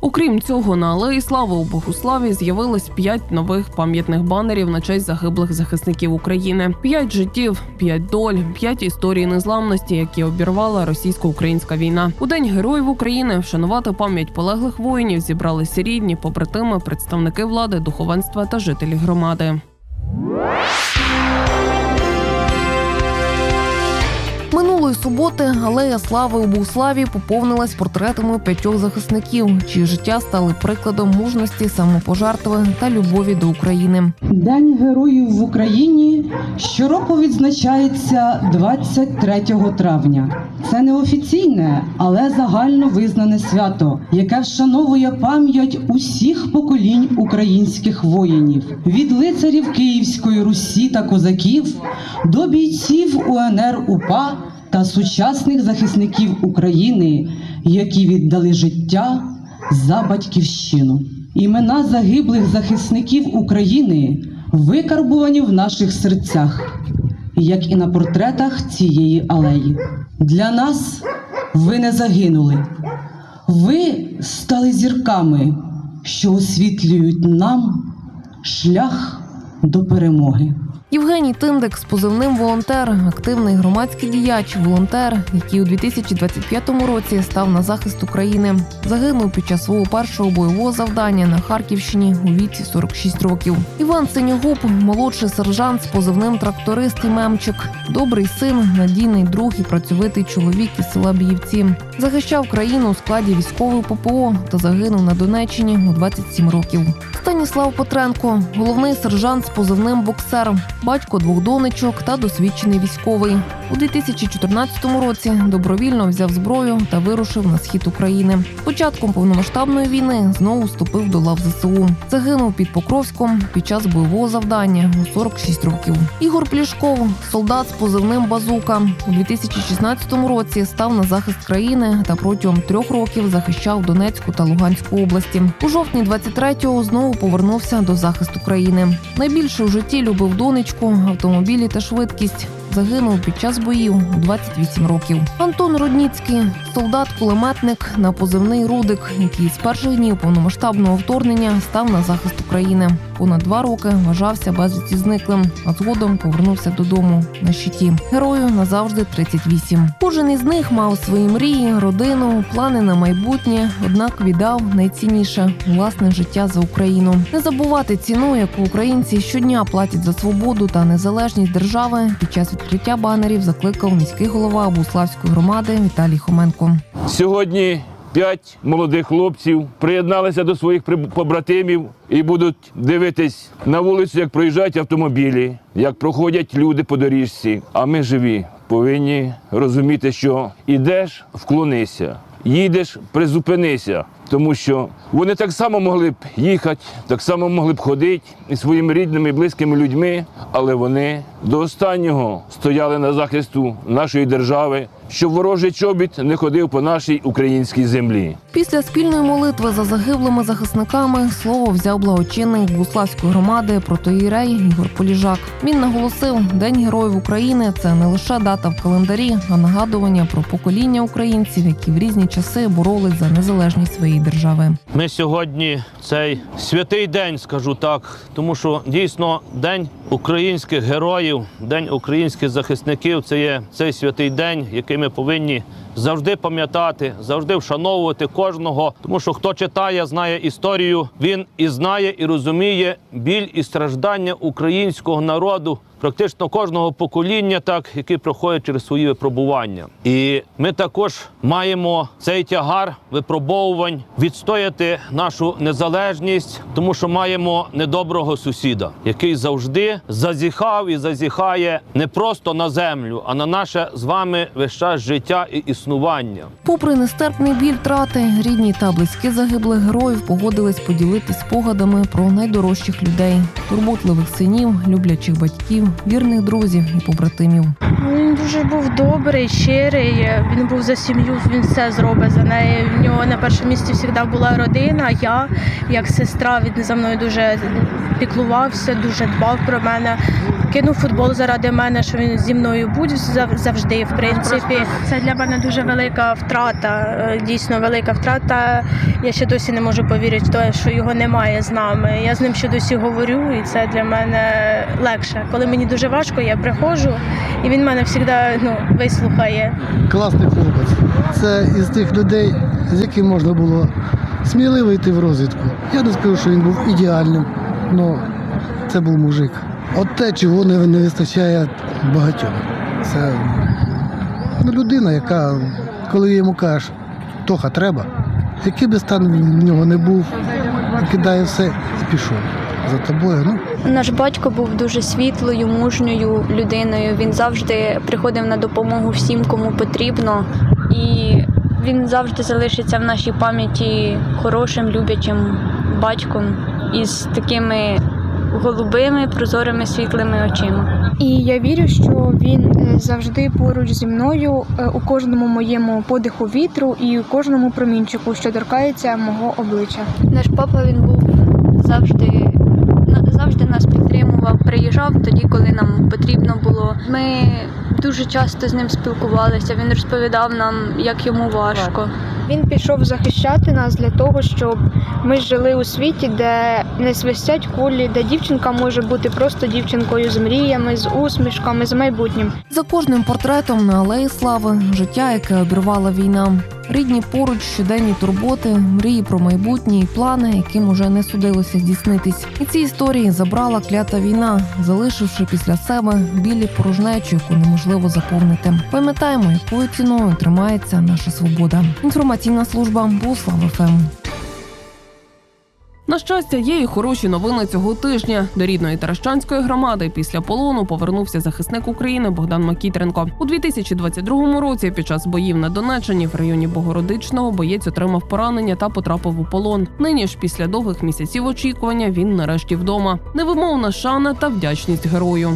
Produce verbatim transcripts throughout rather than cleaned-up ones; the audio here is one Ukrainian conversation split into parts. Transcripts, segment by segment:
Окрім цього, на Алеї Слави у Богуславі з'явилось п'ять нових пам'ятних банерів на честь загиблих захисників України. П'ять життів, п'ять доль, п'ять історій незламності, які обірвала російсько-українська війна. У День Героїв України вшанувати пам'ять полеглих воїнів зібралися рідні, побратими, представники влади, духовенства та жителі громади. Минулої суботи Алея Слави у Богуславі поповнилась портретами п'ятьох захисників, чиї життя стали прикладом мужності, самопожертви та любові до України. День Героїв в Україні щороку відзначається двадцять третього травня. Це не офіційне, але загально визнане свято, яке вшановує пам'ять усіх поколінь українських воїнів. Від лицарів Київської Русі та козаків до бійців У Ен Ер У Пе А та сучасних захисників України, які віддали життя за батьківщину. Імена загиблих захисників України викарбувані в наших серцях, як і на портретах цієї алеї. Для нас ви не загинули. Ви стали зірками, що освітлюють нам шлях до перемоги. Євгеній Тиндик з позивним «Волонтер» – активний громадський діяч, волонтер, який у дві тисячі двадцять п'ятому році став на захист України. Загинув під час свого першого бойового завдання на Харківщині у віці сорок шість років. Іван Синьогуб – молодший сержант з позивним «Тракторист» і «Мемчик». Добрий син, надійний друг і працьовитий чоловік із села Біївці. Захищав країну у складі військової Пе Пе О та загинув на Донеччині у двадцять сім років. Станіслав Петренко – головний сержант з позивним «Боксер», батько двох донечок та досвідчений військовий. У дві тисячі чотирнадцятому році добровільно взяв зброю та вирушив на схід України. З початком повномасштабної війни знову вступив до лав Зе Се У. Загинув під Покровськом під час бойового завдання у сорок шість років. Ігор Плішков – солдат з позивним «Базука». У дві тисячі шістнадцятому році став на захист країни та протягом трьох років захищав Донецьку та Луганську області. У жовтні двадцять третього знову повернувся до захисту країни. Найбільше у житті любив донечку, автомобілі та швидкість. Загинув під час боїв у двадцять вісім років. Антон Рудніцький – солдат-кулеметник на позивний «Рудик», який з перших днів повномасштабного вторгнення став на захист України. Понад два роки вважався безвісти зниклим, а згодом повернувся додому на щиті. Герою назавжди тридцять вісім. Кожен із них мав свої мрії, родину, плани на майбутнє, однак віддав найцінніше – власне життя за Україну. Не забувати ціну, яку українці щодня платять за свободу та незалежність держави, під час відкриття банерів закликав міський голова Богуславської громади Віталій Хоменко. Сьогодні п'ять молодих хлопців приєдналися до своїх побратимів і будуть дивитись на вулицю, як проїжджають автомобілі, як проходять люди по доріжці. А ми живі, повинні розуміти, що ідеш – вклонися, їдеш – призупинися. Тому що вони так само могли б їхати, так само могли б ходити із своїми рідними і близькими людьми, але вони до останнього стояли на захисту нашої держави, щоб ворожий чобіт не ходив по нашій українській землі. Після спільної молитви за загиблими захисниками слово взяв благочинний Богуславської громади протоієрей Ігор Поліжак. Він наголосив, День Героїв України – це не лише дата в календарі, а нагадування про покоління українців, які в різні часи боролись за незалежність своєї держави. Ми сьогодні цей святий день, скажу так, тому що дійсно День українських героїв, День українських захисників – це є цей святий день, який ми повинні завжди пам'ятати, завжди вшановувати кожного. Тому що хто читає, знає історію, він і знає, і розуміє біль і страждання українського народу, практично кожного покоління, так, які проходять через свої випробування. І ми також маємо цей тягар випробовувань відстояти нашу незалежність, тому що маємо недоброго сусіда, який завжди зазіхав і зазіхає не просто на землю, а на наше з вами весь час життя і існування. Попри нестерпний біль втрати, рідні та близькі загиблих героїв погодились поділитись спогадами про найдорожчих людей – турботливих синів, люблячих батьків, вірних друзів і побратимів. Він дуже був добрий, щирий, він був за сім'ю, він все зробить за неї. В нього на першому місці завжди була родина, я, як сестра, він за мною дуже піклувався, дуже дбав про мене. кинув футбол заради мене, що він зі мною буде зав- завжди, в принципі. Це для мене дуже велика втрата, е, дійсно велика втрата. Я ще досі не можу повірити в те, що його немає з нами. Я з ним ще досі говорю, і це для мене легше. Коли мені дуже важко, я приходжу, і він мене завжди ну, вислухає. Класний хлопець. Це із тих людей, з яким можна було сміливо йти в розвідку. Я не скажу, що він був ідеальним, але це був мужик. От те, чого не, не вистачає багатьом. Це ну, людина, яка, коли йому кажеш, Тоха, треба, який би стан в нього не був, кидає все і пішов за тобою. Ну. Наш батько був дуже світлою, мужньою людиною. Він завжди приходив на допомогу всім, кому потрібно. І він завжди залишиться в нашій пам'яті хорошим, люблячим батьком із такими голубими, прозорими, світлими очима. І я вірю, що він завжди поруч зі мною у кожному моєму подиху вітру і у кожному промінчику, що торкається мого обличчя. Наш папа, він був завжди, завжди нас підтримував, приїжджав тоді, коли нам потрібно було. Ми дуже часто з ним спілкувалися, він розповідав нам, як йому важко. Він пішов захищати нас для того, щоб ми жили у світі, де не свистять кулі, де дівчинка може бути просто дівчинкою з мріями, з усмішками, з майбутнім. За кожним портретом на Алеї Слави – життя, яке обірвала війна. Рідні поруч, щоденні турботи, мрії про майбутнє і плани, яким уже не судилося здійснитись. І ці історії забрала клята війна, залишивши після себе білі порожнечу, яку неможливо заповнити. Пам'ятаємо, якою ціною тримається наша свобода. Інформаційна служба Богуслав еф ем. На щастя, є і хороші новини цього тижня. До рідної Таращанської громади після полону повернувся захисник України Богдан Макітренко. У дві тисячі двадцять другому році під час боїв на Донеччині в районі Богородичного боєць отримав поранення та потрапив у полон. Нині ж після довгих місяців очікування він нарешті вдома. Невимовна шана та вдячність герою.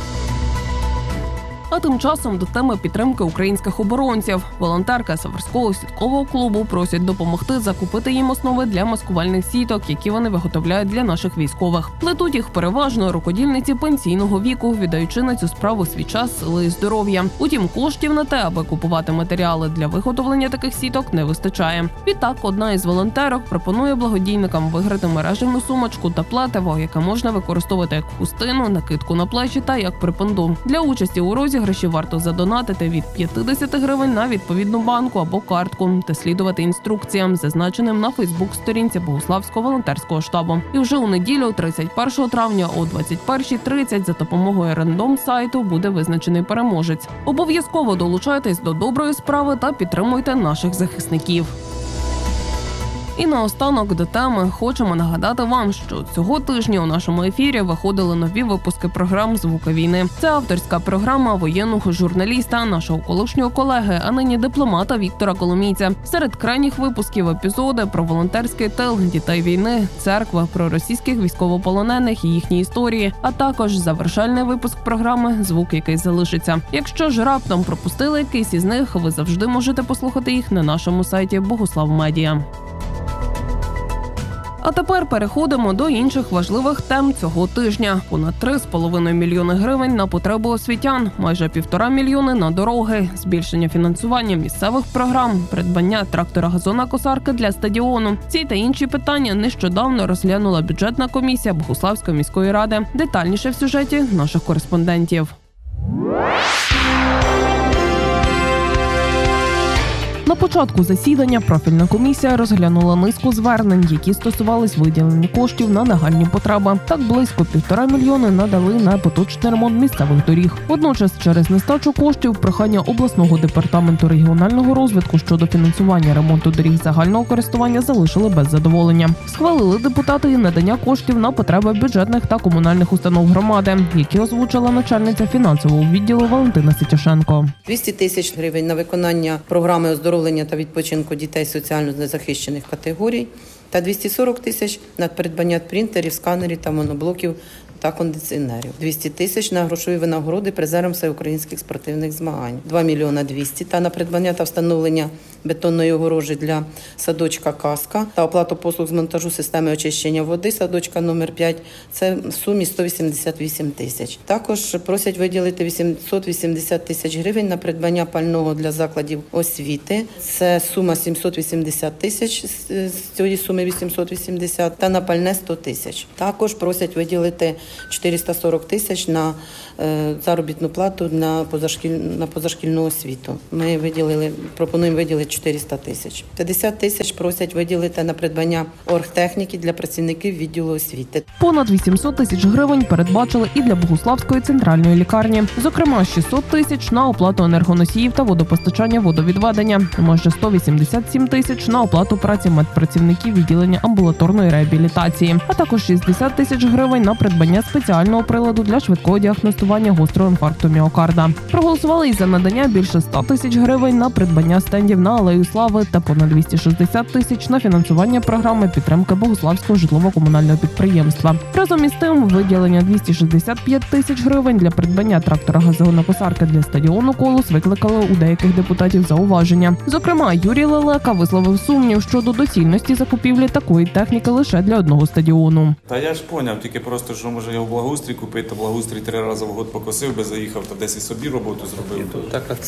А тим часом до теми підтримки українських оборонців. Волонтерка Саверського сіткового клубу просять допомогти закупити їм основи для маскувальних сіток, які вони виготовляють для наших військових. Плетуть їх переважно рукодільниці пенсійного віку, віддаючи на цю справу свій час, сили і здоров'я. Утім, коштів на те, аби купувати матеріали для виготовлення таких сіток, не вистачає. Відтак, одна із волонтерок пропонує благодійникам виграти мережевну сумочку та плетиво, яке можна використовувати як хустину, накидку на плечі та як припинду. Для участі у розіграші Гроші варто задонатити від п'ятдесят гривень на відповідну банку або картку та слідувати інструкціям, зазначеним на Фейсбук-сторінці Богуславського волонтерського штабу. І вже у неділю, тридцять першого травня о двадцять першій тридцять за допомогою рандом-сайту буде визначений переможець. Обов'язково долучайтесь до доброї справи та підтримуйте наших захисників. І наостанок до теми хочемо нагадати вам, що цього тижня у нашому ефірі виходили нові випуски програм «Звуки війни». Це авторська програма воєнного журналіста, нашого колишнього колеги, а нині дипломата Віктора Коломійця. Серед крайніх випусків епізоди про волонтерський тил, дітей війни, церква, про російських військовополонених і їхні історії, а також завершальний випуск програми «Звук, який залишиться». Якщо ж раптом пропустили якийсь із них, ви завжди можете послухати їх на нашому сайті Богуслав Медіа. А тепер переходимо до інших важливих тем цього тижня. Понад три з половиною мільйони гривень на потреби освітян, майже півтора мільйони на дороги, збільшення фінансування місцевих програм, придбання трактора-газонокосарки для стадіону. Ці та інші питання нещодавно розглянула бюджетна комісія Богуславської міської ради. Детальніше в сюжеті наших кореспондентів. На початку засідання профільна комісія розглянула низку звернень, які стосувались виділення коштів на нагальні потреби. Так близько півтора мільйони надали на поточний ремонт місцевих доріг. Водночас через нестачу коштів прохання обласного департаменту регіонального розвитку щодо фінансування ремонту доріг загального користування залишили без задоволення. Схвалили депутати і надання коштів на потреби бюджетних та комунальних установ громади, які озвучила начальниця фінансового відділу Валентина Ситяшенко. двісті тисяч гривень на виконання програми оздоровлення та відпочинку дітей соціально незахищених категорій та двісті сорок тисяч на придбання принтерів, сканерів та моноблоків та кондиціонерів. двісті тисяч на грошові винагороди призерам всеукраїнських спортивних змагань. два мільйони двісті та на придбання та встановлення бетонної огорожі для садочка «Казка» та оплату послуг з монтажу системи очищення води садочка номер п'ять – це в сумі сто вісімдесят вісім тисяч. Також просять виділити вісімсот вісімдесят тисяч гривень на придбання пального для закладів освіти. Це сума сімсот вісімдесят тисяч, з цієї суми вісімсот вісімдесят, та на пальне сто тисяч. Також просять виділити чотириста сорок тисяч на е, заробітну плату на, позашкіль... на позашкільну освіту. Ми виділили, пропонуємо виділити чотириста тисяч. п'ятдесят тисяч просять виділити на придбання оргтехніки для працівників відділу освіти. Понад вісімсот тисяч гривень передбачили і для Богуславської центральної лікарні. Зокрема, шістсот тисяч на оплату енергоносіїв та водопостачання водовідведення, майже сто вісімдесят сім тисяч на оплату праці медпрацівників відділення амбулаторної реабілітації, а також шістдесят тисяч гривень на придбання спеціального приладу для швидкого діагностування гострого інфаркту міокарда. Проголосували і за надання більше ста тисяч гривень на придбання стендів на Алею Слави та понад двісті шістдесят тисяч на фінансування програми підтримки Богуславського житлово-комунального підприємства. Разом із тим, виділення двісті шістдесят п'ять тисяч гривень для придбання трактора газонокосарки для стадіону «Колос» викликали у деяких депутатів зауваження. Зокрема, Юрій Лелека висловив сумнів щодо доцільності закупівлі такої техніки лише для одного стадіону. Та я ж поняв, тільки просто, що може його благоустрій купити, благоустрій три рази в год покосив би, заїхав, та десь і собі роботу зробив. Так, а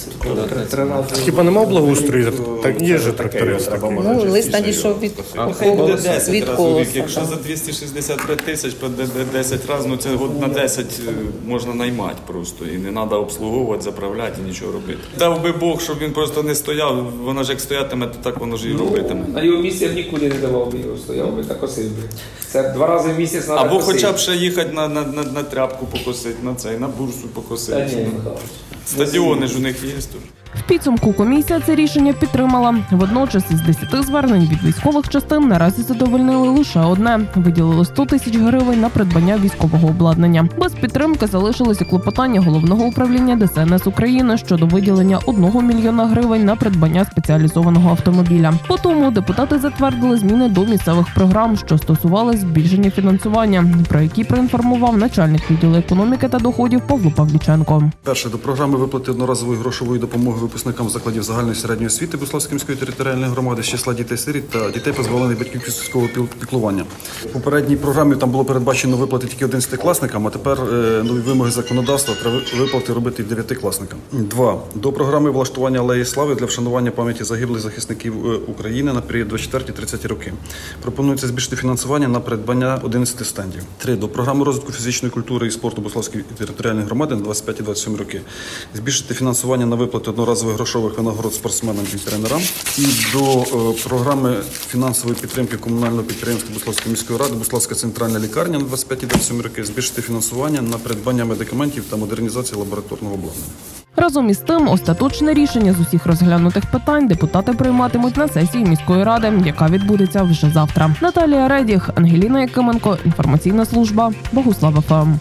це хіба нема благоустрою? Так є ж трактори. Ну, лист надійшов від десять разів у рік. Якщо за двісті шістдесят п'ять тисяч по десять разів, ну це год на десять можна наймати просто. І не треба обслуговувати, заправляти і нічого робити. Дав би Бог, щоб він просто не стояв, воно ж як стоятиме, то так воно ж і робитиме. На його місці я нікуди не давав би його, стояв би та косив би. Це два рази в місяць треба або косити. хоча б ще їхати на, на, на, на тряпку покосити, на цей, на бурсу покосити. Та ні, стадіони ж у них є тут. В підсумку комісія це рішення підтримала. Водночас із десяти звернень від військових частин наразі задовольнили лише одне. Виділили сто тисяч гривень на придбання військового обладнання. Без підтримки залишилося клопотання Головного управління Де Ес Ен Ес України щодо виділення одного мільйона гривень на придбання спеціалізованого автомобіля. По тому депутати затвердили зміни до місцевих програм, що стосувалися збільшення фінансування, про які проінформував начальник відділу економіки та доходів Павло Павліченко. Перше, до програми виплати одноразової грошової допомоги випускникам закладів загальної середньої освіти Богуславської міської територіальної громади з числа дітей-сиріт та дітей, позбавлених батьківського піклування. В попередній програмі там було передбачено виплати тільки одинадцятикласникам, а тепер е, нові вимоги законодавства треба виплати робити і дев'ятикласникам. Два. До програми влаштування Алеї Слави для вшанування пам'яті загиблих захисників України на період двадцять четверті - тридцяті роки. Пропонується збільшити фінансування на придбання одинадцяти стендів. Три. До програми розвитку фізичної культури і спорту Богуславської територіальної громади на двадцять п'яті - двадцять сьомі роки. Збільшити фінансування на виплати одноразових грошових винагород спортсменам і тренерам. І до е, програми фінансової підтримки комунального підприємства Богуславської міської ради Богуславська центральна лікарня на двадцять п'яті - двадцять сьомі роки. Збільшити фінансування на придбання медикаментів та модернізацію лабораторного обладнання. Разом із тим, остаточне рішення з усіх розглянутих питань депутати прийматимуть на сесії міської ради, яка відбудеться вже завтра. Наталія Редіх, Ангеліна Якименко, інформаційна служба, Богуслав еф ем.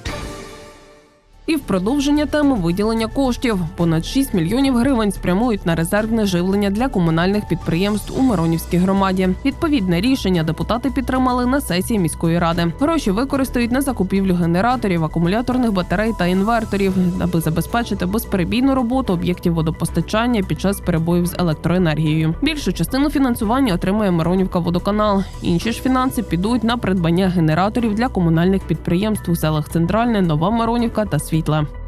І в продовження теми виділення коштів. Понад шість мільйонів гривень спрямують на резервне живлення для комунальних підприємств у Миронівській громаді. Відповідне рішення депутати підтримали на сесії міської ради. Гроші використають на закупівлю генераторів, акумуляторних батарей та інверторів, аби забезпечити безперебійну роботу об'єктів водопостачання під час перебоїв з електроенергією. Більшу частину фінансування отримує Миронівка водоканал. Інші ж фінанси підуть на придбання генераторів для комунальних підприємств у селах Центральне, Нова Миронівка та Світле.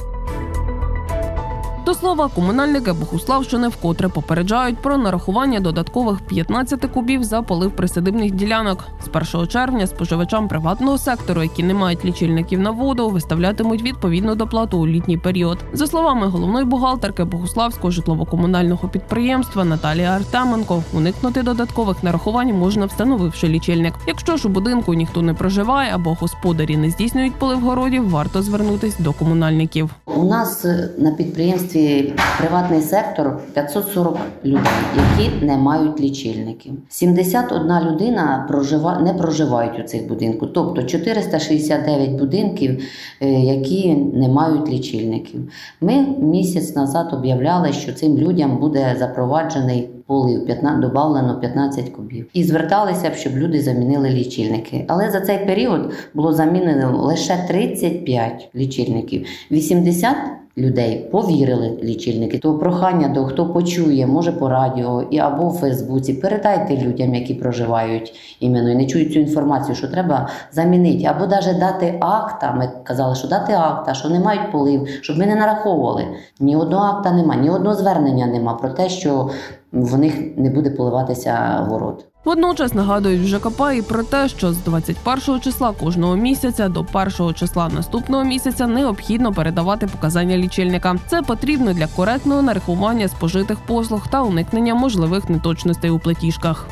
До слова, комунальники Богуславщини вкотре попереджають про нарахування додаткових п'ятнадцяти кубів за полив присадибних ділянок. З першого червня споживачам приватного сектору, які не мають лічильників на воду, виставлятимуть відповідну доплату у літній період. За словами головної бухгалтерки Богуславського житлово-комунального підприємства Наталії Артеменко, уникнути додаткових нарахувань можна, встановивши лічильник. Якщо ж у будинку ніхто не проживає або господарі не здійснюють полив городів, варто звернутись до комунальників. У нас на підприємстві приватний сектор п'ятсот сорок людей, які не мають лічильників. сімдесят одна людина прожива... не проживають у цих будинках, тобто чотириста шістдесят дев'ять будинків, які не мають лічильників. Ми місяць назад об'являли, що цим людям буде запроваджений полив, додавлено п'ятнадцять кубів. І зверталися б, щоб люди замінили лічильники. Але за цей період було замінено лише тридцять п'ять лічильників. вісімдесят людей повірили лічильники. То прохання до хто почує, може по радіо і або в Фейсбуці, передайте людям, які проживають іменно і не чують цю інформацію, що треба замінити, або навіть дати акта. Ми казали, що дати акта, що не мають полив, щоб ми не нараховували. Ні одного акта нема, ні одного звернення нема про те, що в них не буде поливатися город. Водночас нагадують в ЖКП і про те, що з двадцять першого числа кожного місяця до першого числа наступного місяця необхідно передавати показання лічильника. Це потрібно для коректного нарахування спожитих послуг та уникнення можливих неточностей у платіжках.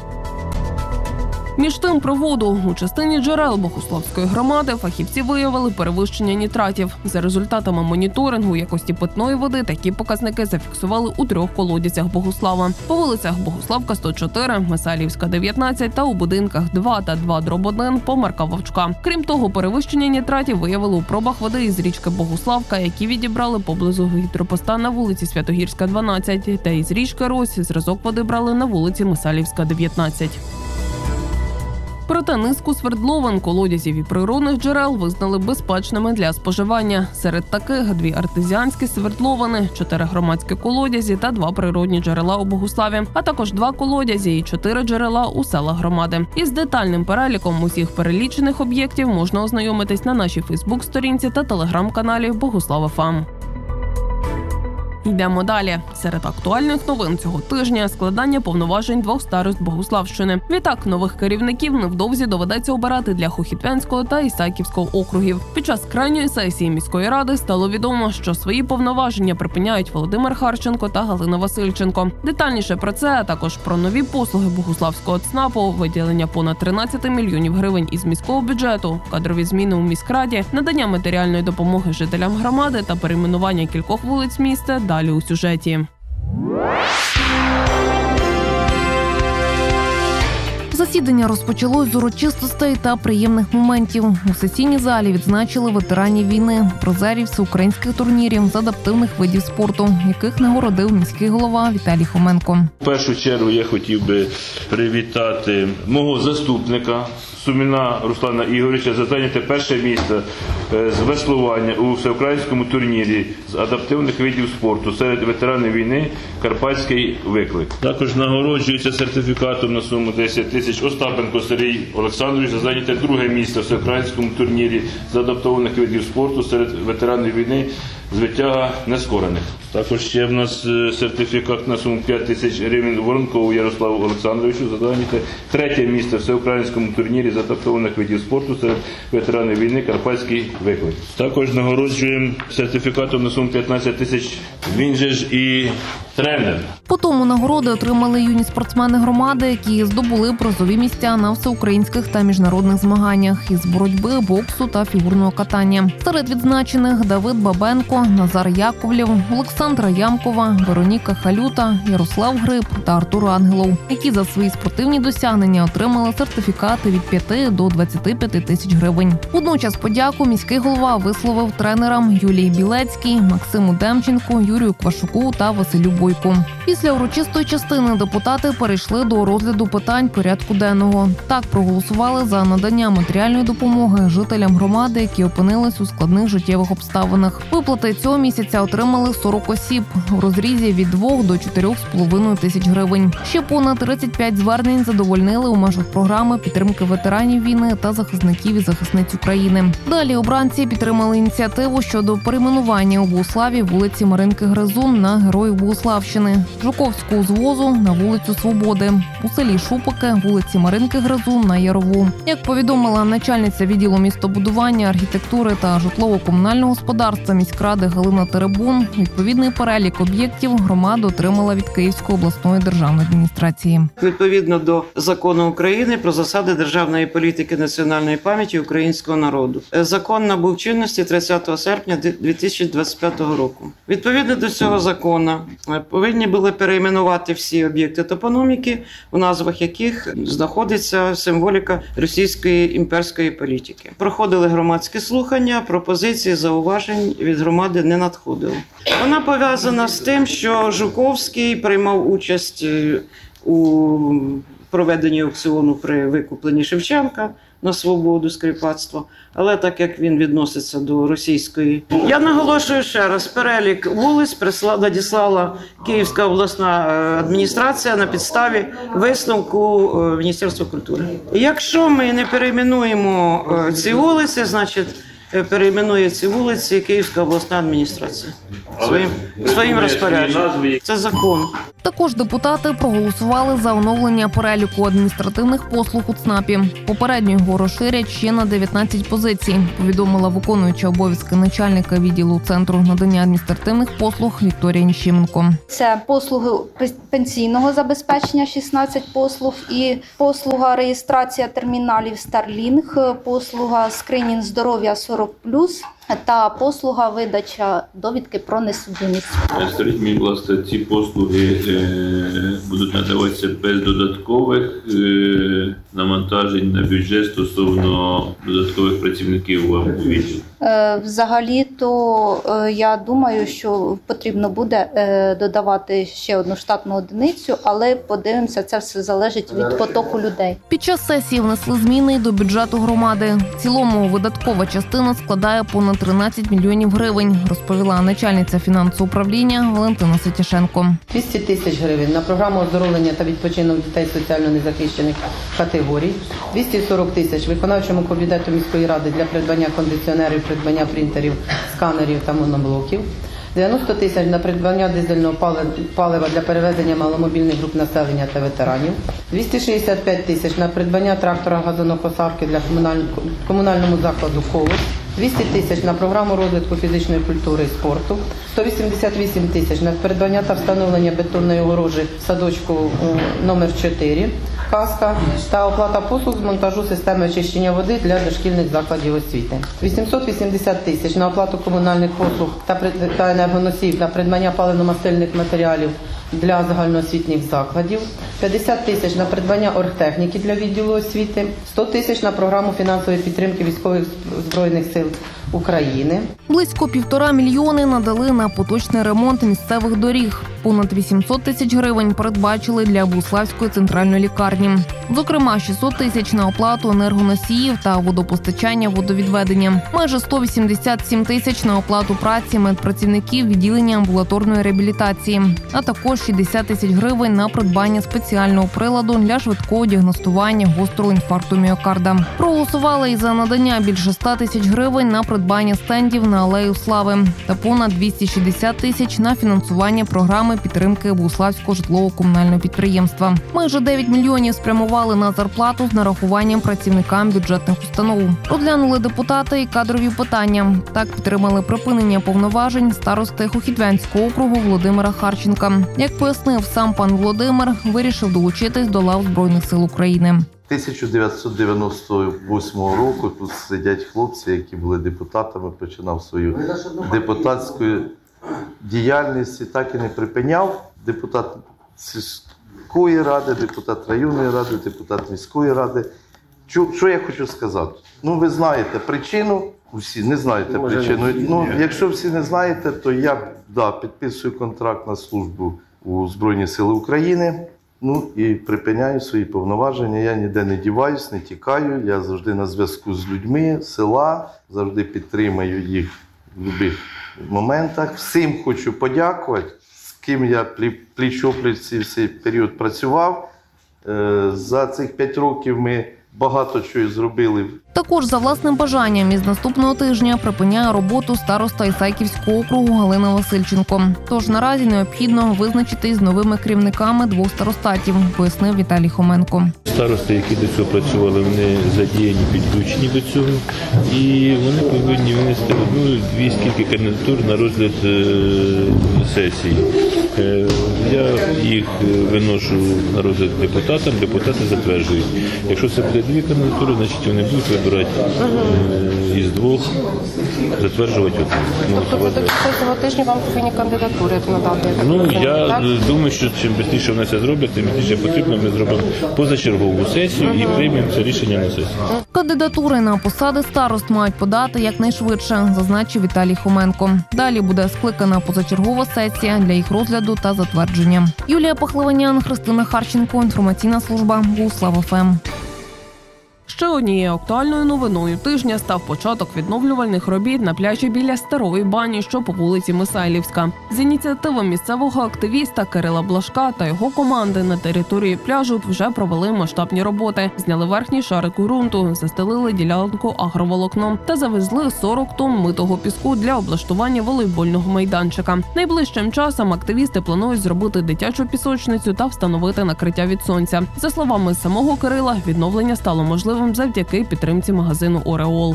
Між тим, про воду. У частині джерел Богуславської громади фахівці виявили перевищення нітратів. За результатами моніторингу якості питної води такі показники зафіксували у трьох колодязях Богуслава. По вулицях Богуславка сто чотири, Месалівська дев'ятнадцять та у будинках два та два дроб один по Марка Вовчка. Крім того, перевищення нітратів виявили у пробах води із річки Богуславка, які відібрали поблизу гідропоста на вулиці Святогірська дванадцять, та із річки Рось зразок води брали на вулиці Месалівська дев'ятнадцять. Проте низку свердловин, колодязів і природних джерел визнали безпечними для споживання. Серед таких дві артезіанські свердловини, чотири громадські колодязі та два природні джерела у Богуславі, а також два колодязі і чотири джерела у селах громади. Із детальним переліком усіх перелічених об'єктів можна ознайомитись на нашій Фейсбук-сторінці та телеграм-каналі Богуслав еф ем. Йдемо далі. Серед актуальних новин цього тижня – складання повноважень двох старост Богуславщини. Відтак, нових керівників невдовзі доведеться обирати для Хохітвенського та Ісаківського округів. Під час крайньої сесії міської ради стало відомо, що свої повноваження припиняють Володимир Харченко та Галина Васильченко. Детальніше про це, а також про нові послуги Богуславського ЦНАПу, виділення понад тринадцять мільйонів гривень із міського бюджету, кадрові зміни у міськраді, надання матеріальної допомоги жителям громади та перейменування кількох вулиць міста – далі у сюжеті. Засідання розпочалось з урочистостей та приємних моментів. У сесійній залі відзначили ветеранів війни, призерів всеукраїнських турнірів з адаптивних видів спорту, яких нагородив міський голова Віталій Хоменко. В першу чергу я хотів би привітати мого заступника Суміна Руслана Ігоровича за зайняте перше місце з веслування у всеукраїнському турнірі з адаптивних видів спорту серед ветеранів війни «Карпатський виклик». Також нагороджується сертифікатом на суму десять тисяч Остапенко Сергій Олександрович за зайняте друге місце в всеукраїнському турнірі з адаптованих видів спорту серед ветеранів війни з витяга нескорених. Також ще в нас сертифікат на суму п'ять тисяч гривень Воронкову Ярославу Олександровичу за зайняте третє місце в всеукраїнському турнірі з адаптованих видів спорту серед ветеранів війни «Карпатський виклик». Також нагороджуємо сертифікатом на суму п'ятнадцять тисяч, він же ж і тренер. По тому нагороди отримали юні спортсмени громади, які здобули призові місця на всеукраїнських та міжнародних змаганнях із боротьби, боксу та фігурного катання. Серед відзначених Давид Бабенко, Назар Яковлєв, Олександра Ямкова, Вероніка Халюта, Ярослав Гриб та Артур Ангелов, які за свої спортивні досягнення отримали сертифікати від п'яти до двадцяти п'яти тисяч гривень. Водночас подяку міський голова висловив тренерам Юлії Білецькій, Максиму Демченку, Юрію Квашуку та Василю Бойку. Після урочистої частини депутати перейшли до розгляду питань порядку денного. Так проголосували за надання матеріальної допомоги жителям громади, які опинились у складних життєвих обставинах. Виплати цього місяця отримали сорок осіб у розрізі від двох до чотирьох з половиною тисяч гривень. Ще понад тридцять п'ять звернень задовольнили у межах програми підтримки ветеранів війни та захисників і захисниць України. Далі обранці підтримали ініціативу щодо перейменування у Богуславі вулиці Маринки Гризун на Героїв Богуславщини, Жуковського узвозу на вулицю Свободи, у селі Шупики вулиці Маринки Гризун на Ярову. Як повідомила начальниця відділу містобудування, архітектури та житлово-комунального господарства міськради Галина Теребун, відповідний перелік об'єктів громада отримала від Київської обласної державної адміністрації. Відповідно до закону України про засади державної політики національної пам'яті українського народу. Закон набув чинності тридцятого серпня дві тисячі двадцять п'ятого року. Відповідно до цього закону повинні були перейменувати всі об'єкти топономіки, в назвах яких знаходиться символіка російської імперської політики. Проходили громадські слухання, пропозиції, зауважень від громади не надходило. Вона пов'язана з тим, що Жуковський приймав участь у проведенні аукціону при викупленні Шевченка на свободу з кріпацтва, але так як він відноситься до російської. Я наголошую ще раз, перелік вулиць прислала, надіслала Київська обласна адміністрація на підставі висновку Міністерства культури. Якщо ми не перейменуємо ці вулиці, значить перейменує ці вулиці Київська обласна адміністрація своїм, своїм розпорядженням. Це закон. Також депутати проголосували за оновлення переліку адміністративних послуг у ЦНАПі. Попередньо його розширять ще на дев'ятнадцять позицій, повідомила виконуюча обов'язки начальника відділу Центру надання адміністративних послуг Вікторія Ніщименко. Це послуги пенсійного забезпечення шістнадцять послуг і послуга реєстрація терміналів Starlink, послуга скринінг здоров'я сорок плюс та послуга видача довідки про несудимість. Скажіть мені, будь ласка, ці послуги е, будуть надаватися без додаткових е, навантажень на бюджет стосовно додаткових працівників вам у відділі? Е, взагалі-то е, я думаю, що потрібно буде е, додавати ще одну штатну одиницю, але подивимося, це все залежить від потоку людей. Під час сесії внесли зміни до бюджету громади. В цілому видаткова частина складає понад тринадцять мільйонів гривень, розповіла начальниця фінансового управління Валентина Сетішенко. двісті тисяч гривень на програму оздоровлення та відпочинок дітей соціально незахищених категорій, двісті сорок тисяч виконавчому комітету міської ради для придбання кондиціонерів, придбання принтерів, сканерів та моноблоків, дев'яносто тисяч на придбання дизельного палива для перевезення маломобільних груп населення та ветеранів, двісті шістдесят п'ять тисяч на придбання трактора газонокосарки для комунальному закладу «Колос», двісті тисяч на програму розвитку фізичної культури і спорту, сто вісімдесят вісім тисяч на придбання та встановлення бетонної огорожі в садочку номер чотири «Казка» та оплата послуг з монтажу системи очищення води для дошкільних закладів освіти. вісімсот вісімдесят тисяч на оплату комунальних послуг та енергоносіїв на придбання паливно-мастильних матеріалів для загальноосвітніх закладів, п'ятдесят тисяч на придбання оргтехніки для відділу освіти, сто тисяч на програму фінансової підтримки військових збройних сил України. Близько півтора мільйони надали на поточний ремонт місцевих доріг. Понад вісімсот тисяч гривень передбачили для Богуславської центральної лікарні. Зокрема, шістсот тисяч на оплату енергоносіїв та водопостачання, водовідведення. Майже сто вісімдесят сім тисяч на оплату праці медпрацівників відділення амбулаторної реабілітації. А також шістдесят тисяч гривень на придбання спеціального приладу для швидкого діагностування гострого інфаркту міокарда. Проголосували і за надання більше ста тисяч гривень на придбання стендів на Алею Слави та понад двісті шістдесят тисяч на фінансування програми підтримки Богуславського житлово-комунального підприємства. Майже дев'ять мільйонів спрямували на зарплату з нарахуванням працівникам бюджетних установ. Розглянули депутати і кадрові питання. Так підтримали припинення повноважень старости Хохідвянського округу Володимира Харченка. Як пояснив сам пан Володимир, вирішив долучитись до лав Збройних сил України. тисяча дев'ятсот дев'яносто восьмого року тут сидять хлопці, які були депутатами, починав свою депутатську діяльність і так і не припиняв. Депутат сільської ради, депутат районної ради, депутат міської ради. Що я хочу сказати? Ну, ви знаєте причину, всі не знаєте Може, причину. Ну, якщо всі не знаєте, то я да, підписую контракт на службу у Збройні Сили України. Ну і припиняю свої повноваження, я ніде не діваюсь, не тікаю, я завжди на зв'язку з людьми села, завжди підтримую їх в будь-яких моментах. Всім хочу подякувати, з ким я пліч-опліч цей період працював. За цих п'ять років ми багато чого зробили. Також за власним бажанням із наступного тижня припиняє роботу староста Ісаківського округу Галина Васильченко. Тож наразі необхідно визначитись з новими керівниками двох старостатів, пояснив Віталій Хоменко. Старости, які до цього працювали, вони задіяні, підключені до цього. І вони повинні внести одну-дві скільки кандидатур на розгляд е- сесії. Е- я їх виношу на розгляд депутатам, депутати затверджують. Якщо це буде дві кандидатури, значить вони будуть вибирати е- із двох, затверджувати одну. Тобто до цього тижня вам повинні кандидатури надати? Ну, я думаю, що чим швидше вони це зроблять, тим більше потрібно, ми зробимо позачергову сесію і приймемо це рішення на сесії. Кандидатури на посади старост мають подати якнайшвидше, зазначив Віталій Хоменко. Далі буде скликана позачергова сесія для їх розгляду та затвердження. Юлія Пахливанян, Христина Харченко, інформаційна служба Богуслав ФМ. Ще однією актуальною новиною тижня став початок відновлювальних робіт на пляжі біля Старої бані, що по вулиці Мисайлівська. З ініціативи місцевого активіста Кирила Блажка та його команди на території пляжу вже провели масштабні роботи. Зняли верхній шарик ґрунту, застелили ділянку агроволокном та завезли сорок тонн митого піску для облаштування волейбольного майданчика. Найближчим часом активісти планують зробити дитячу пісочницю та встановити накриття від сонця. За словами самого Кирила, відновлення стало можливим завдяки підтримці магазину «Ореол».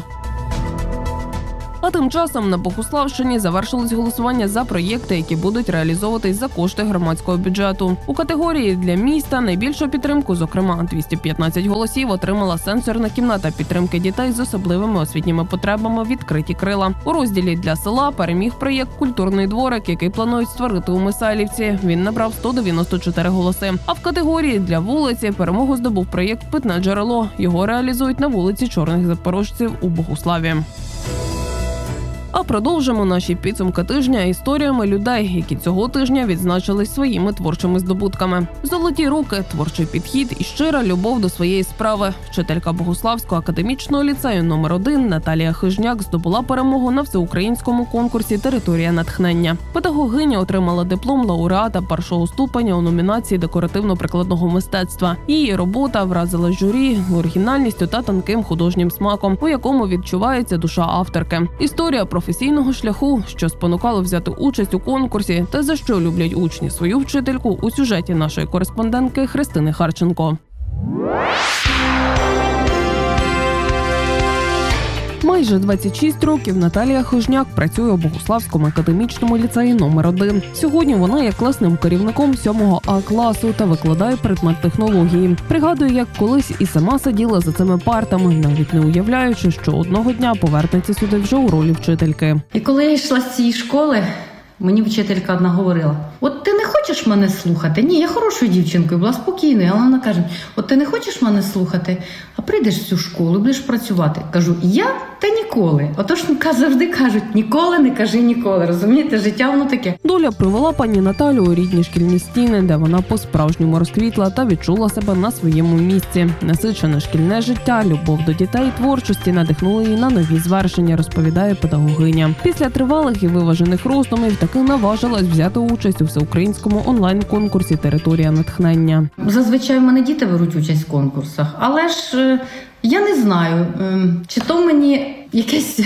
А тим часом на Богуславщині завершилось голосування за проєкти, які будуть реалізовуватись за кошти громадського бюджету. У категорії для міста найбільшу підтримку, зокрема двісті п'ятнадцять голосів, отримала сенсорна кімната підтримки дітей з особливими освітніми потребами «Відкриті крила». У розділі для села переміг проєкт «Культурний дворик», який планують створити у Мисайлівці. Він набрав сто дев'яносто чотири голоси. А в категорії для вулиці перемогу здобув проєкт «Питне джерело». Його реалізують на вулиці Чорних Запорожців у Богуславі. А продовжимо наші підсумки тижня історіями людей, які цього тижня відзначились своїми творчими здобутками. Золоті руки, творчий підхід і щира любов до своєї справи. Вчителька Богуславського академічного ліцею номер один Наталія Хижняк здобула перемогу на всеукраїнському конкурсі «Територія натхнення». Педагогиня отримала диплом лауреата першого ступеня у номінації декоративно-прикладного мистецтва. Її робота вразила журі оригінальністю та тонким художнім смаком, у якому відчувається душа авторки. Історія про професійного шляху, що спонукало взяти участь у конкурсі та за що люблять учні свою вчительку, у сюжеті нашої кореспондентки Христини Харченко. Майже двадцять шість років Наталія Хижняк працює у Богуславському академічному ліцеї номер один. Сьогодні вона є класним керівником сьомого А класу та викладає предмет технології. Пригадує, як колись і сама сиділа за цими партами, навіть не уявляючи, що одного дня повернеться сюди вже у ролі вчительки. І коли я йшла з цієї школи, мені вчителька одна говорила: от ти не хочеш мене слухати? Ні, я хорошою дівчинкою, була спокійною. Але вона каже: от ти не хочеш мене слухати, а прийдеш в цю школу, будеш працювати. Кажу: я? Та ніколи. Отож, завжди кажуть: ніколи не кажи ніколи. Розумієте, життя воно таке. Доля привела пані Наталю у рідні шкільні стіни, де вона по-справжньому розквітла та відчула себе на своєму місці. Насичене шкільне життя, любов до дітей, творчості надихнули її на нові звершення, розповідає педагогиня. Після тривалих і виважених роздумів таки наважилась взяти участь у всеукраїнському онлайн-конкурсі «Територія натхнення». Зазвичай в мене діти беруть участь в конкурсах, але ж я не знаю, чи то мені якесь,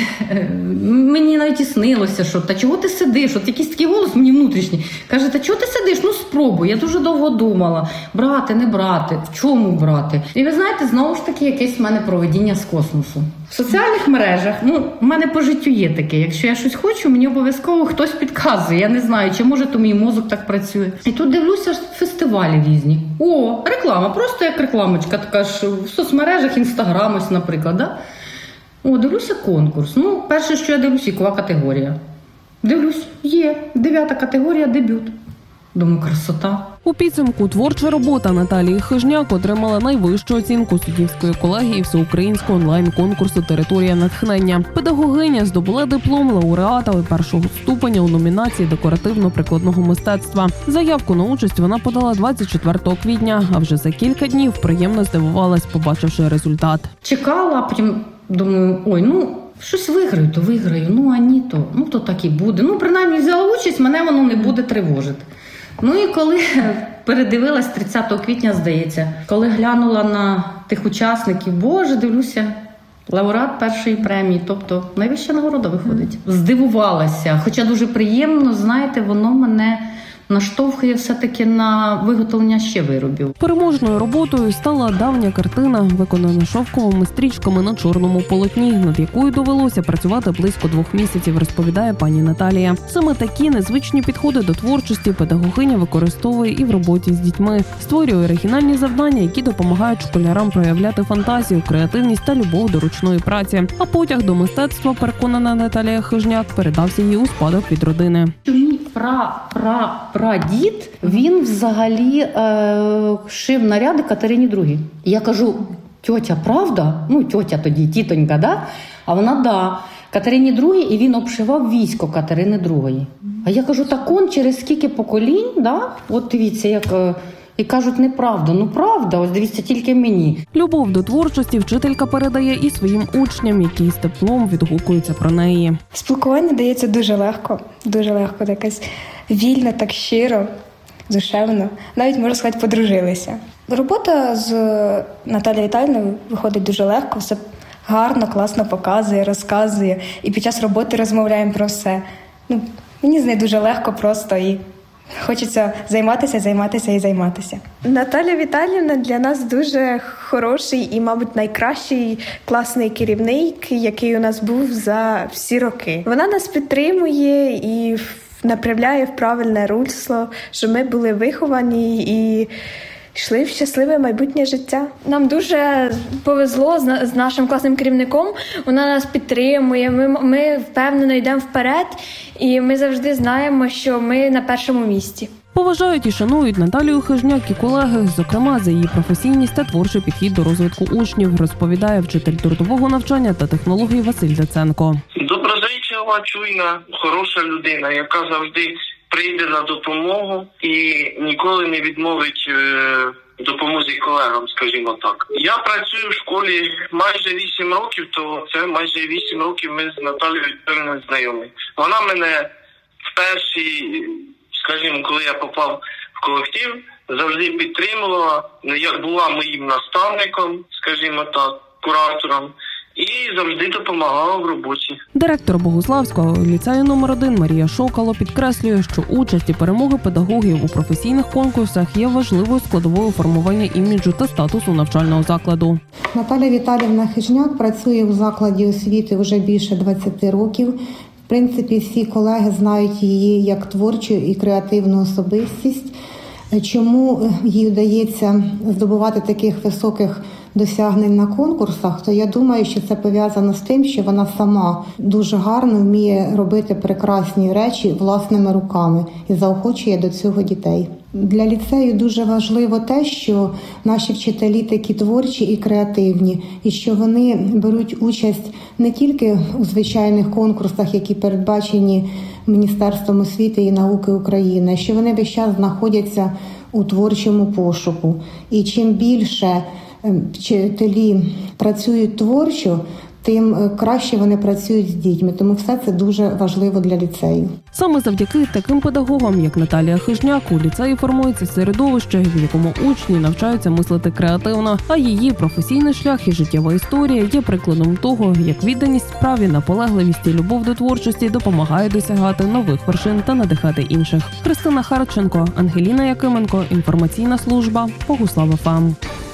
мені навіть і снилося, що та чого ти сидиш, от якийсь такий голос мені внутрішній, каже: та чого ти сидиш, ну спробуй. Я дуже довго думала, брати, не брати, в чому брати. І ви знаєте, знову ж таки, якесь в мене провидіння з космосу. В соціальних мережах, ну, в мене по життю є таке, якщо я щось хочу, мені обов'язково хтось підказує, я не знаю, чи може то мій мозок так працює. І тут дивлюся фестивалі різні. О, реклама, просто як рекламочка, така ж в соцмережах, інстаграм ось, наприклад, да? О, дивлюся конкурс. Ну, перше, що я дивлюсь, вікова категорія. Дивлюсь, є, дев'ята категорія, дебют. Думаю, красота. У підсумку творча робота Наталії Хижняк отримала найвищу оцінку суддівської колегії всеукраїнського онлайн-конкурсу «Територія натхнення». Педагогиня здобула диплом лауреата першого ступеня у номінації декоративно-прикладного мистецтва. Заявку на участь вона подала двадцять четвертого квітня, а вже за кілька днів приємно здивувалась, побачивши результат. Чекала, а потім думаю, ой, ну, щось виграю, то виграю, ну, а ні, то, ну, то так і буде. Ну, принаймні, взяла участь, мене воно не буде тривожити. Ну і коли передивилась тридцятого квітня, здається, коли глянула на тих учасників, боже, дивлюся, лауреат першої премії, тобто найвища нагорода виходить. Здивувалася, хоча дуже приємно, знаєте, воно мене наштовхує все-таки на виготовлення ще виробів. Переможною роботою стала давня картина, виконана шовковими стрічками на чорному полотні, над якою довелося працювати близько двох місяців, розповідає пані Наталія. Саме такі незвичні підходи до творчості педагогиня використовує і в роботі з дітьми. Створює оригінальні завдання, які допомагають школярам проявляти фантазію, креативність та любов до ручної праці. А потяг до мистецтва, переконана Наталія Хижняк, передався їй у спадок від родини. Пра-пра-прадід, він взагалі е, шив наряди Катерині другій. Я кажу, тьотя, правда? Ну, тьотя тоді, тітонька, да? А вона, да. Катерині другій, і він обшивав військо Катерини другої. А я кажу, так он через скільки поколінь, да? От дивіться, як... І кажуть, неправда. Ну, правда, ось дивіться, тільки мені. Любов до творчості вчителька передає і своїм учням, які з теплом відгукуються про неї. Спілкування дається дуже легко, дуже легко, якось вільно, так щиро, душевно. Навіть, можна сказати, подружилися. Робота з Наталією Віталіївною виходить дуже легко, все гарно, класно показує, розказує. І під час роботи розмовляємо про все. Ну, мені з нею дуже легко просто і хочеться займатися, займатися і займатися. Наталя Віталіївна для нас дуже хороший і, мабуть, найкращий класний керівник, який у нас був за всі роки. Вона нас підтримує і направляє в правильне русло, щоб ми були виховані і йшли в щасливе майбутнє життя. Нам дуже повезло з, з нашим класним керівником. Вона нас підтримує, ми, ми впевнено йдемо вперед, і ми завжди знаємо, що ми на першому місці. Поважають і шанують Наталію Хижняк і колеги, зокрема за її професійність та творчий підхід до розвитку учнів, розповідає вчитель трудового навчання та технологій Василь Даценко. Доброзичлива, чуйна, хороша людина, яка завжди прийде на допомогу і ніколи не відмовить е, допомозі колегам, скажімо так. Я працюю в школі майже вісім років, то це майже вісім років ми з Наталією Віталіївною знайомі. Вона мене в першій, скажімо, коли я попав в колектив, завжди підтримувала, як була моїм наставником, скажімо так, куратором. І завжди допомагала в роботі. Директор Богуславського ліцею номер один Марія Шокало підкреслює, що участь і перемоги педагогів у професійних конкурсах є важливою складовою формування іміджу та статусу навчального закладу. Наталя Віталіївна Хижняк працює у закладі освіти вже більше двадцять років. В принципі, всі колеги знають її як творчу і креативну особистість. Чому їй вдається здобувати таких високих досягнень на конкурсах, то я думаю, що це пов'язано з тим, що вона сама дуже гарно вміє робити прекрасні речі власними руками і заохочує до цього дітей. Для ліцею дуже важливо те, що наші вчителі такі творчі і креативні, і що вони беруть участь не тільки у звичайних конкурсах, які передбачені Міністерством освіти і науки України, а що вони весь час знаходяться у творчому пошуку. І чим більше вчителі працюють творчо, тим краще вони працюють з дітьми. Тому все це дуже важливо для ліцею. Саме завдяки таким педагогам, як Наталія Хижняк, у ліцеї формується середовище, в якому учні навчаються мислити креативно, а її професійний шлях і життєва історія є прикладом того, як відданість справі, наполегливість і любов до творчості допомагає досягати нових вершин та надихати інших. Христина Харченко, Ангеліна Якименко, інформаційна служба, Богуслав еф ем.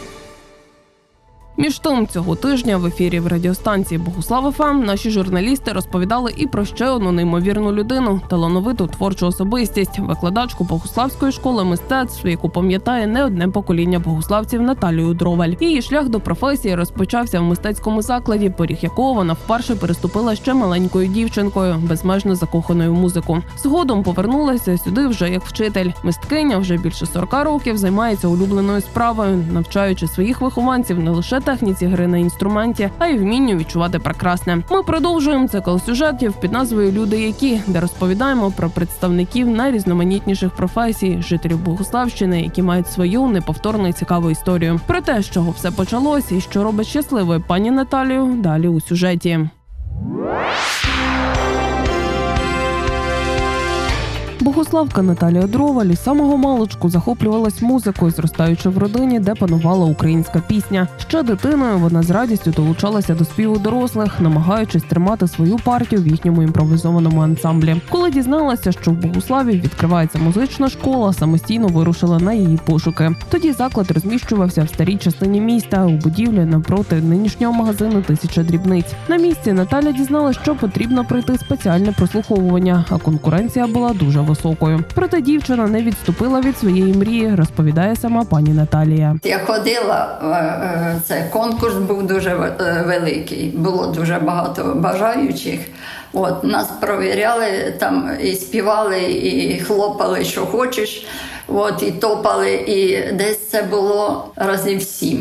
Між тим, цього тижня в ефірі в радіостанції Богуслав еф ем наші журналісти розповідали і про ще одну неймовірну людину – талановиту творчу особистість, викладачку Богуславської школи мистецтв, яку пам'ятає не одне покоління богуславців Наталію Дроваль. Її шлях до професії розпочався в мистецькому закладі, поріг якого вона вперше переступила ще маленькою дівчинкою, безмежно закоханою в музику. Згодом повернулася сюди вже як вчитель. Мисткиня вже більше сорока років займається улюбленою справою, навчаючи своїх вихованців не лише техніці гри на інструменті, а й вмінню відчувати прекрасне. Ми продовжуємо цикл сюжетів під назвою «Люди, які», де розповідаємо про представників найрізноманітніших професій, жителів Богуславщини, які мають свою неповторну і цікаву історію. Про те, з чого все почалось і що робить щасливою пані Наталію, далі у сюжеті. Богуславка Наталія Дроваль із самого маличку захоплювалась музикою, зростаючи в родині, де панувала українська пісня. Ще дитиною вона з радістю долучалася до співу дорослих, намагаючись тримати свою партію в їхньому імпровізованому ансамблі. Коли дізналася, що в Богуславі відкривається музична школа, самостійно вирушила на її пошуки. Тоді заклад розміщувався в старій частині міста, у будівлі навпроти нинішнього магазину «Тисяча дрібниць». На місці Наталя дізналася, що потрібно пройти спеціальне прослуховування, а конкуренція була дуже високою. Проте дівчина не відступила від своєї мрії, розповідає сама пані Наталія. Я ходила, цей конкурс був дуже великий, було дуже багато бажаючих. От, нас провіряли, там і співали, і хлопали, що хочеш, от, і топали, і десь це було разів сім.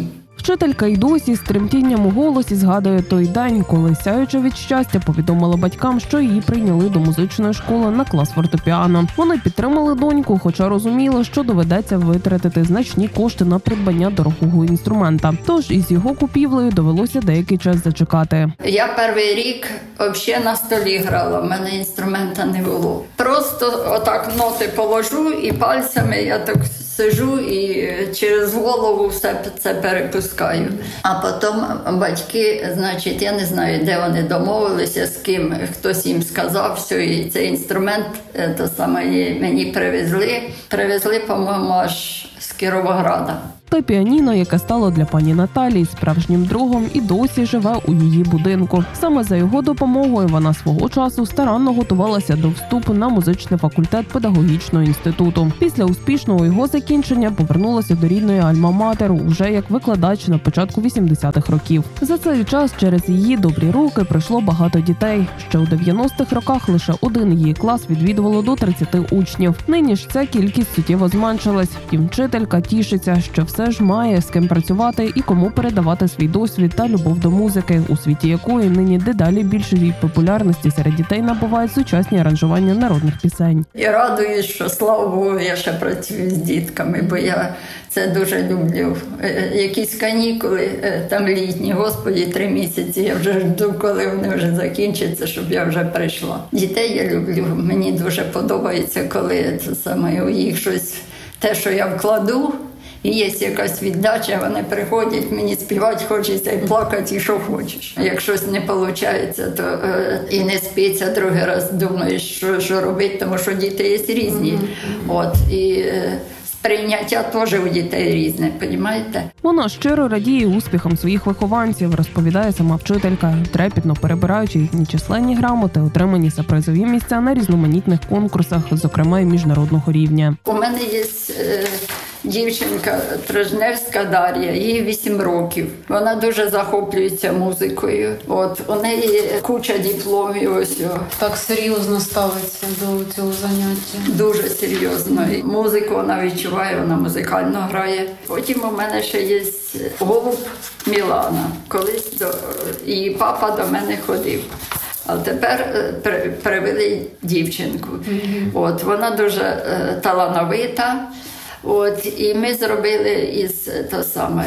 Вчителька й досі з тремтінням у голосі згадує той день, коли, сяючи від щастя, повідомила батькам, що її прийняли до музичної школи на клас фортепіано. Вони підтримали доньку, хоча розуміли, що доведеться витратити значні кошти на придбання дорогого інструмента. Тож із його купівлею довелося деякий час зачекати. Я перший рік взагалі на столі грала, в мене інструмента не було. Просто отак ноти положу і пальцями я так сижу і через голову все це перепускаю. А потім батьки, значить, я не знаю, де вони домовилися, з ким, хтось їм сказав, що і цей інструмент то саме мені привезли. Привезли, по-моєму, аж з Кіровограда. Та піаніно, яке стало для пані Наталії справжнім другом, і досі живе у її будинку. Саме за його допомогою вона свого часу старанно готувалася до вступу на музичний факультет педагогічного інституту. Після успішного його закінчення повернулася до рідної альма-матер уже як викладач на початку вісімдесятих років. За цей час через її добрі руки прийшло багато дітей. Ще у дев'яностих роках лише один її клас відвідувало до тридцяти учнів. Нині ж ця кількість суттєво зменшилась. Втім, вчителька тішиться, що все ж має з ким працювати і кому передавати свій досвід та любов до музики, у світі якої нині дедалі більшої популярності серед дітей набувають сучасні аранжування народних пісень. Я радуюсь, що, слава Богу, я ще працюю з дітками, бо я це дуже люблю. Якісь канікули, там літні, господі, три місяці, я вже жду, коли вони вже закінчаться, щоб я вже прийшла. Дітей я люблю, мені дуже подобається, коли це саме у їх щось, те, що я вкладу, і є якась віддача, вони приходять, мені співати хочеться і плакати, і що хочеш. Як щось не виходить, то е, і не спиться, другий раз думаєш, що, що робити, тому що діти є різні. Mm-hmm. От, і е, сприйняття теж у дітей різне, розумієте? Вона щиро радіє успіхам своїх вихованців, розповідає сама вчителька, трепетно перебираючи їхні численні грамоти, отримані за призові місця на різноманітних конкурсах, зокрема і міжнародного рівня. У мене є е, дівчинка Трижневська Дар'я, їй вісім років. Вона дуже захоплюється музикою. От, у неї куча дипломів. Ось. Так серйозно ставиться до цього заняття? Дуже серйозно. Музику вона відчуває, вона музикально грає. Потім у мене ще є голуб Мілана. Колись до... її папа до мене ходив. А тепер при, привели дівчинку. Mm-hmm. От, вона дуже е, талановита. От, і ми зробили із, то саме,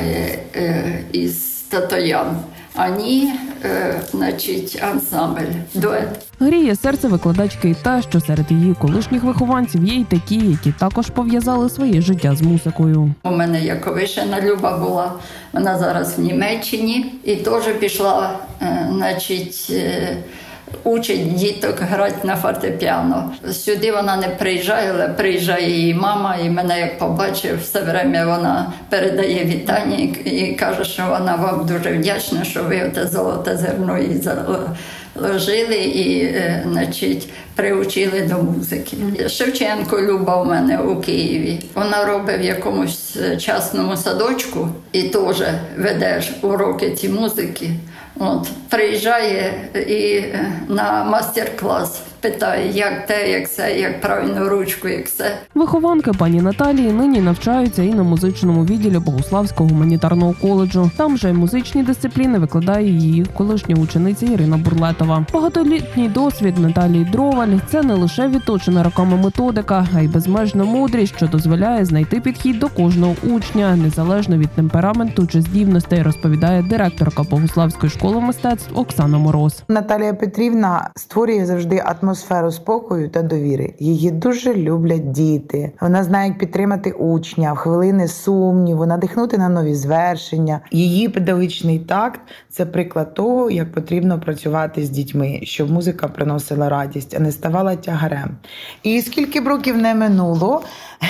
е, із Татоян. Ані, е, значить, ансамбль, дует. Гріє серце викладачки й те, що серед її колишніх вихованців є й такі, які також пов'язали своє життя з музикою. У мене Яковишина Люба була, вона зараз в Німеччині і теж пішла, е, значить, е, учить діток грати на фортепіано. Сюди вона не приїжджає, але приїжджає її мама, і мене як побачив, все время вона передає вітання і каже, що вона вам дуже вдячна, що ви те золоте зерно їй заложили і, значить, приучили до музики. Шевченко Люба у мене у Києві. Вона робить в якомусь частному садочку і теж веде уроки ці музики. От, приїжджає і на мастер-клас питає, як те, як це, як правильно ручку, як все. Вихованки пані Наталії нині навчаються і на музичному відділі Богуславського гуманітарного коледжу. Там же й музичні дисципліни викладає її колишня учениця Ірина Бурлетова. Багатолітній досвід Наталії Дроваль – це не лише відточена роками методика, а й безмежна мудрість, що дозволяє знайти підхід до кожного учня, незалежно від темпераменту чи здібностей, розповідає директорка Богуславської школи мистецтв Оксана Мороз. Наталія Петрівна створює завжди атмосферу спокою та довіри. Її дуже люблять діти. Вона знає, як підтримати учня, в хвилини сумніву, надихнути на нові звершення. Її педагогічний такт – це приклад того, як потрібно працювати з дітьми, щоб музика приносила радість, а не ставала тягарем. І скільки б років не минуло,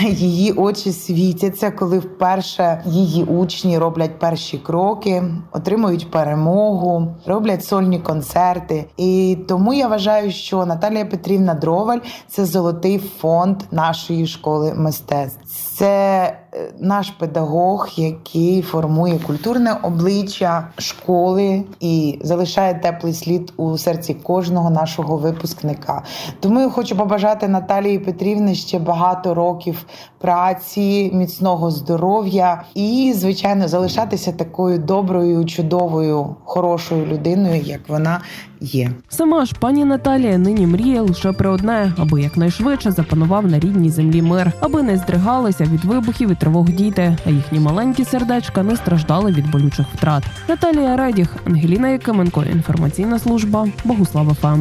її очі світяться, коли вперше її учні роблять перші кроки, отримують перемогу, роблять сольні концерти. І тому я вважаю, що Наталія Петрівна Дроваль – це золотий фонд нашої школи мистецтв. Це наш педагог, який формує культурне обличчя школи і залишає теплий слід у серці кожного нашого випускника. Тому я хочу побажати Наталії Петрівні ще багато років праці, міцного здоров'я і, звичайно, залишатися такою доброю, чудовою, хорошою людиною, як вона є. Сама ж пані Наталія нині мріє лише про одне, аби якнайшвидше запанував на рідній землі мир, аби не здригалися від вибухів і тривог діти, а їхні маленькі сердечка не страждали від болючих втрат. Наталія Редіх, Ангеліна Якименко, інформаційна служба Богуслав ФМ.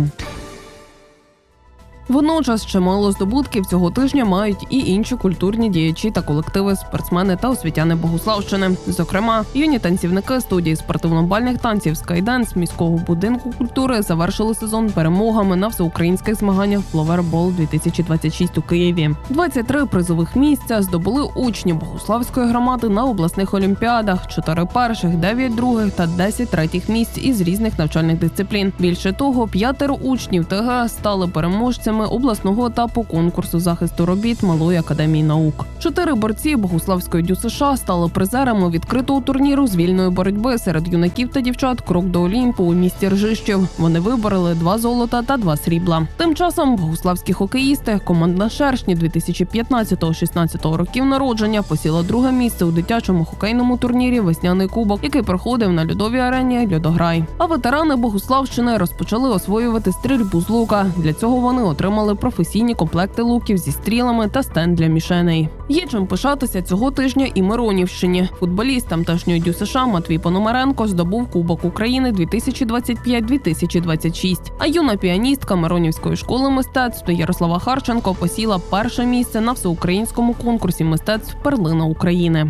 Водночас чимало здобутків цього тижня мають і інші культурні діячі та колективи, спортсмени та освітяни Богуславщини. Зокрема, юні танцівники студії спортивно-бальних танців «Скайденс» міського будинку культури завершили сезон перемогами на всеукраїнських змаганнях «Фловербол дві тисячі двадцять шість» у Києві. двадцять три призових місця здобули учні Богуславської громади на обласних олімпіадах, чотири перших, дев'ять других та десять третіх місць із різних навчальних дисциплін. Більше того, п'ятеро учнів ТГ стали переможцями обласного етапу конкурсу захисту робіт Малої академії наук. Чотири борці Богуславської ДЮСШ стали призерами відкритого турніру з вільної боротьби серед юнаків та дівчат «Крок до Олімпу» у місті Ржищів. Вони вибороли два золота та два срібла. Тим часом богуславські хокеїсти, команда «Шершні» дві тисячі п'ятнадцятого-шістнадцятого років народження посіла друге місце у дитячому хокейному турнірі «Весняний кубок», який проходив на льодовій арені «Льодограй». А ветерани Богуславщини розпочали освоювати стрільбу з лука. Для цього вони отримали отримали професійні комплекти луків зі стрілами та стенд для мішеней. Є чим пишатися цього тижня і Миронівщині. Футболіст тамтешньої ДЮСШ Матвій Пономаренко здобув Кубок України дві тисячі двадцять п'ять - дві тисячі двадцять шість. А юна піаністка Миронівської школи мистецтв Ярослава Харченко посіла перше місце на всеукраїнському конкурсі мистецтв «Перлина України».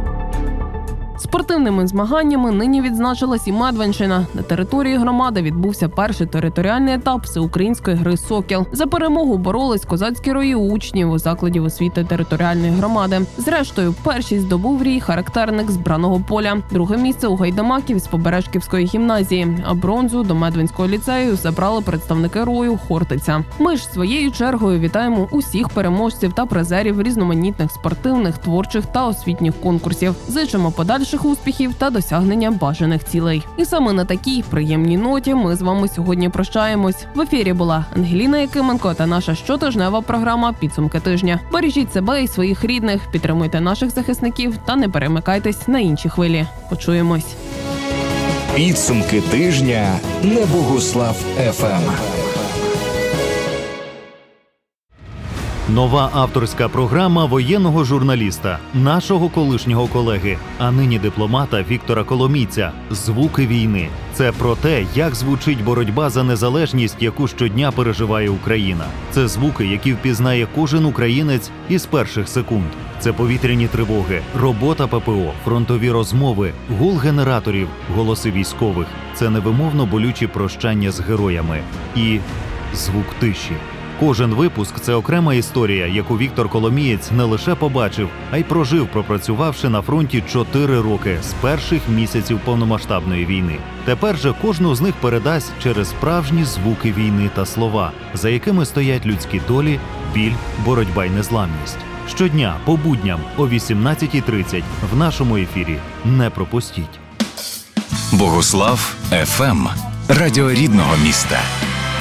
Спортивними змаганнями нині відзначилась і Медвинщина. На території громади відбувся перший територіальний етап всеукраїнської гри «Сокіл». За перемогу боролись козацькі рої учнів закладів освіти територіальної громади. Зрештою, першість здобув рій характерник з Браного поля. Друге місце у гайдамаків з Побережківської гімназії. А бронзу до Медвинського ліцею забрали представники рою «Хортиця». Ми ж своєю чергою вітаємо усіх переможців та призерів різноманітних спортивних, творчих та освітніх конкурсів. Зичимо подальших успіхів та досягнення бажаних цілей. І саме на такій приємній ноті ми з вами сьогодні прощаємось. В ефірі була Ангеліна Якименко та наша щотижнева програма «Підсумки тижня». Бережіть себе і своїх рідних, підтримуйте наших захисників та не перемикайтесь на інші хвилі. Почуємось. Підсумки тижня на Богуслав ФМ. Нова авторська програма воєнного журналіста, нашого колишнього колеги, а нині дипломата Віктора Коломійця «Звуки війни». Це про те, як звучить боротьба за незалежність, яку щодня переживає Україна. Це звуки, які впізнає кожен українець із перших секунд. Це повітряні тривоги, робота ППО, фронтові розмови, гул генераторів, голоси військових. Це невимовно болючі прощання з героями. І звук тиші. Кожен випуск – це окрема історія, яку Віктор Коломієць не лише побачив, а й прожив, пропрацювавши на фронті чотири роки з перших місяців повномасштабної війни. Тепер же кожну з них передасть через справжні звуки війни та слова, за якими стоять людські долі, біль, боротьба й незламність. Щодня, по будням, о вісімнадцятій тридцять в нашому ефірі. Не пропустіть. Богуслав ФМ. Радіо рідного міста.